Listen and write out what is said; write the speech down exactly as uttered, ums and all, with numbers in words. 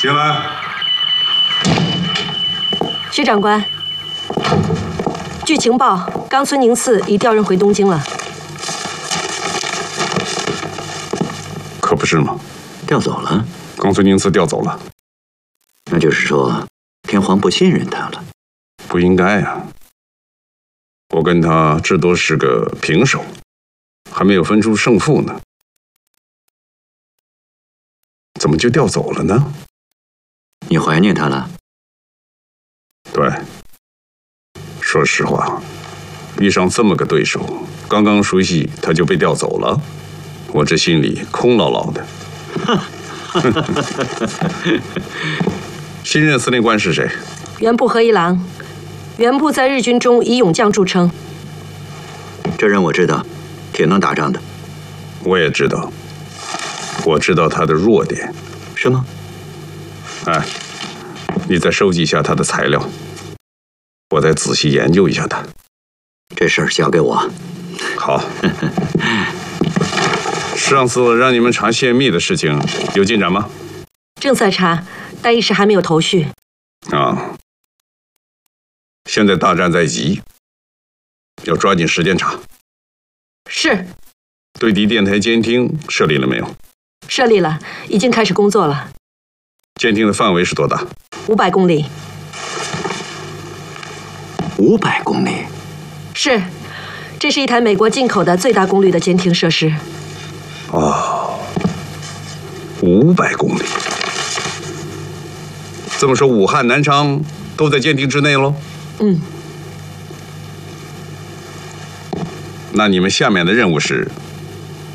进来。 薛长官，据情报，冈村宁次已调任回东京了。 可不是吗？ 调走了？ 冈村宁次调走了。 那就是说，天皇不信任他了？ 不应该呀。我跟他至多是个平手，还没有分出胜负呢。怎么就调走了呢？ 你怀念他了？ 对，说实话，遇上这么个对手，刚刚熟悉他就被调走了，我这心里空落落的。新任司令官是谁？ 原部和一郎。原部在日军中以勇将著称。 这人我知道，挺能打仗的。 我也知道，我知道他的弱点。 是吗？ 哎，你再收集一下他的材料，我再仔细研究一下他。 这事儿交给我。 好。上次让你们查泄密的事情有进展吗？ 正在查，但一时还没有头绪。 啊。现在大战在即，要抓紧时间查。 是。 对敌电台监听设立了没有？ 设立了，已经开始工作了。 监听的范围是多大？ 五百公里。 五百公里？ 是，这是一台美国进口的最大功率的监听设施。 哦，五百公里。这么说，武汉、南昌都在监听之内喽？ 嗯。 那你们下面的任务是